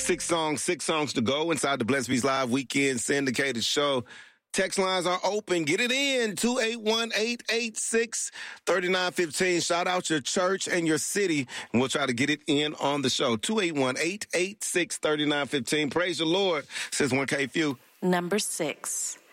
Six songs to go inside the Blessed Beats Live Weekend syndicated show. Text lines are open. Get it in. 281-886-3915. Shout out your church and your city, and we'll try to get it in on the show. 281-886-3915. Praise the Lord, says 1K Few. Number 6.